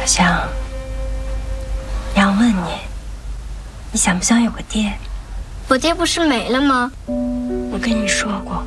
香，娘问你，你想不想有个爹？ 我爹不是没了吗？ 我跟你说过，